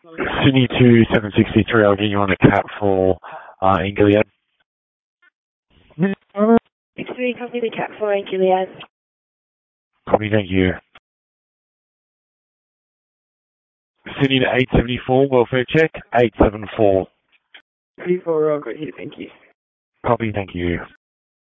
Sydney to 763, I'll get you on a cat for in Gilead. X3, copy the cat 4 in Gilead. Copy, thank you. Sydney to 874, welfare check, 874. 34, I'll go here, thank you. Copy, thank you.